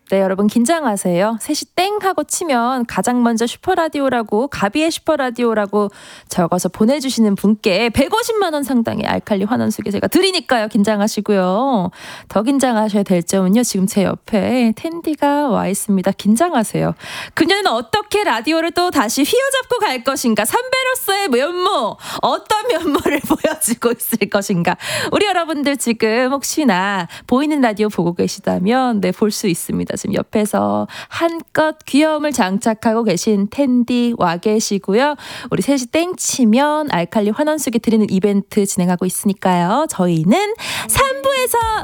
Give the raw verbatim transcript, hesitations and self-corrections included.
네, 여러분 긴장하세요. 셋이 땡 하고 치면 가장 먼저 슈퍼라디오라고, 가비의 슈퍼라디오라고 적어서 보내주시는 분께 백오십만 원 상당의 알칼리 환원수기 제가 드리니까요. 긴장하시고요. 더 긴장하셔야 될 점은요. 지금 제 옆에 텐디가 와 있습니다. 긴장하세요. 그녀는 어떻게 라디오를 또 다시 휘어잡고 갈 것인가? 삼배로서의 면모, 어떤 면모를 보여주고 있을 것인가? 우리 여러분들 지금 혹시나 보이는 라디오 보고 계시다면 네, 볼 수 있습니다. 지금 옆에서 한껏 귀여움을 장착하고 계신 텐디 와 계시고요. 우리 셋이 땡치면 알칼리 환원수기 드리는 이벤트 진행하고 있으니까요. 저희는 삼 부에서